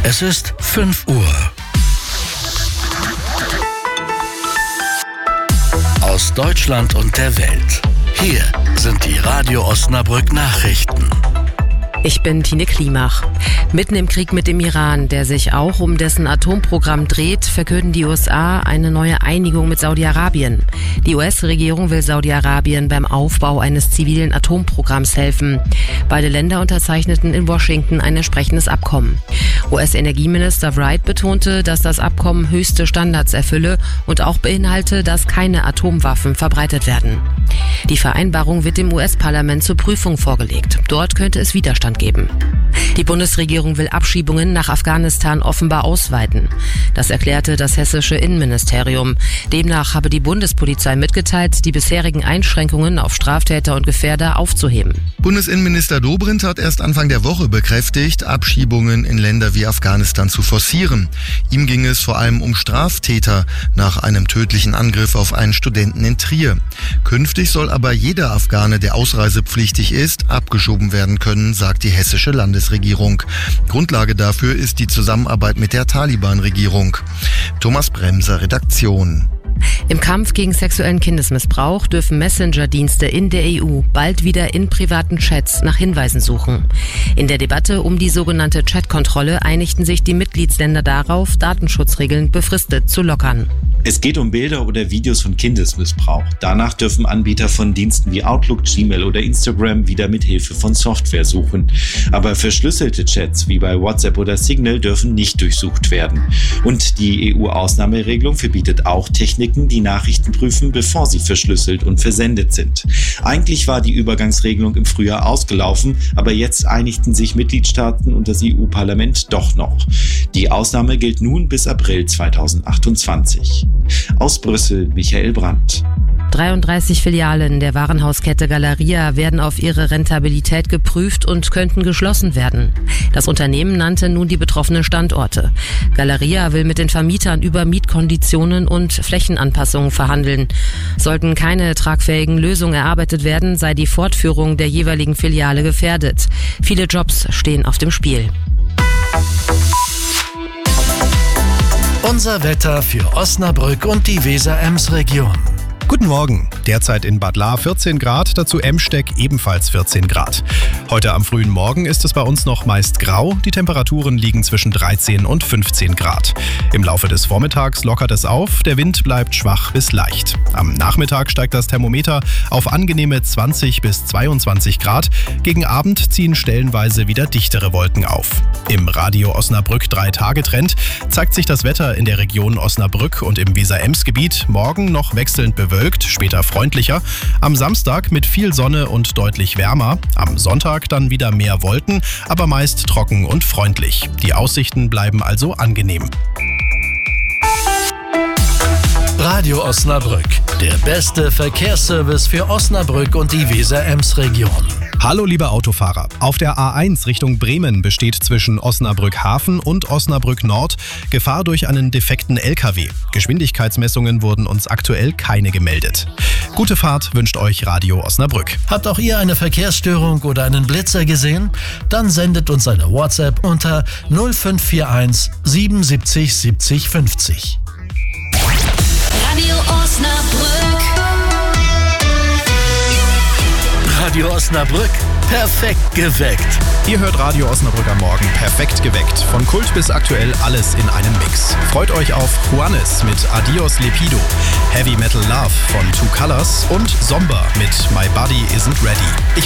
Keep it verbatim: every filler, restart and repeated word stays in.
Es ist fünf Uhr. Aus Deutschland und der Welt. Hier sind die Radio Osnabrück Nachrichten. Ich bin Tine Klimach. Mitten im Krieg mit dem Iran, der sich auch um dessen Atomprogramm dreht, verkünden die U S A eine neue Einigung mit Saudi-Arabien. Die U S-Regierung will Saudi-Arabien beim Aufbau eines zivilen Atomprogramms helfen. Beide Länder unterzeichneten in Washington ein entsprechendes Abkommen. U S-Energieminister Wright betonte, dass das Abkommen höchste Standards erfülle und auch beinhalte, dass keine Atomwaffen verbreitet werden. Die Vereinbarung wird dem U S-Parlament zur Prüfung vorgelegt. Dort könnte es Widerstand geben. Die Bundesregierung will Abschiebungen nach Afghanistan offenbar ausweiten. Das erklärte das hessische Innenministerium. Demnach habe die Bundespolizei mitgeteilt, die bisherigen Einschränkungen auf Straftäter und Gefährder aufzuheben. Bundesinnenminister Dobrindt hat erst Anfang der Woche bekräftigt, Abschiebungen in Länder wie Afghanistan zu forcieren. Ihm ging es vor allem um Straftäter nach einem tödlichen Angriff auf einen Studenten in Trier. Künftig soll aber jeder Afghane, der ausreisepflichtig ist, abgeschoben werden können, sagt die hessische Landesregierung. Grundlage dafür ist die Zusammenarbeit mit der Taliban-Regierung. Thomas Bremser, Redaktion. Im Kampf gegen sexuellen Kindesmissbrauch dürfen Messenger-Dienste in der E U bald wieder in privaten Chats nach Hinweisen suchen. In der Debatte um die sogenannte Chatkontrolle einigten sich die Mitgliedsländer darauf, Datenschutzregeln befristet zu lockern. Es geht um Bilder oder Videos von Kindesmissbrauch. Danach dürfen Anbieter von Diensten wie Outlook, Gmail oder Instagram wieder mit Hilfe von Software suchen. Aber verschlüsselte Chats wie bei WhatsApp oder Signal dürfen nicht durchsucht werden. Und die E U-Ausnahmeregelung verbietet auch Techniken, die Nachrichten prüfen, bevor sie verschlüsselt und versendet sind. Eigentlich war die Übergangsregelung im Frühjahr ausgelaufen, aber jetzt einigten sich Mitgliedstaaten und das E U-Parlament doch noch. Die Ausnahme gilt nun bis April zweitausendachtundzwanzig. Aus Brüssel, Michael Brandt. dreiunddreißig Filialen der Warenhauskette Galeria werden auf ihre Rentabilität geprüft und könnten geschlossen werden. Das Unternehmen nannte nun die betroffenen Standorte. Galeria will mit den Vermietern über Mietkonditionen und Flächenanpassungen verhandeln. Sollten keine tragfähigen Lösungen erarbeitet werden, sei die Fortführung der jeweiligen Filiale gefährdet. Viele Jobs stehen auf dem Spiel. Unser Wetter für Osnabrück und die Weser-Ems-Region. Guten Morgen. Derzeit in Bad Lahr vierzehn Grad, dazu Emsteck ebenfalls vierzehn Grad. Heute am frühen Morgen ist es bei uns noch meist grau. Die Temperaturen liegen zwischen dreizehn und fünfzehn Grad. Im Laufe des Vormittags lockert es auf, der Wind bleibt schwach bis leicht. Am Nachmittag steigt das Thermometer auf angenehme zwanzig bis zweiundzwanzig Grad. Gegen Abend ziehen stellenweise wieder dichtere Wolken auf. Im Radio Osnabrück drei Tage Trend zeigt sich das Wetter in der Region Osnabrück und im Weser-Ems-Gebiet morgen noch wechselnd bewölkt, später freundlicher. Am Samstag mit viel Sonne und deutlich wärmer. Am Sonntag dann wieder mehr Wolken, aber meist trocken und freundlich. Die Aussichten bleiben also angenehm. Radio Osnabrück, der beste Verkehrsservice für Osnabrück und die Weser-Ems-Region. Hallo liebe Autofahrer. Auf der A eins Richtung Bremen besteht zwischen Osnabrück Hafen und Osnabrück Nord Gefahr durch einen defekten L K W. Geschwindigkeitsmessungen wurden uns aktuell keine gemeldet. Gute Fahrt wünscht euch Radio Osnabrück. Habt auch ihr eine Verkehrsstörung oder einen Blitzer gesehen? Dann sendet uns eine WhatsApp unter null fünf vier eins siebenundsiebzig siebzig fünfzig. Radio Osnabrück. Radio Osnabrück, perfekt geweckt. Ihr hört Radio Osnabrück am Morgen perfekt geweckt. Von Kult bis aktuell alles in einem Mix. Freut euch auf Juanes mit Adios Lepido, Heavy Metal Love von Two Colors und Zomba mit My Body Isn't Ready. Ich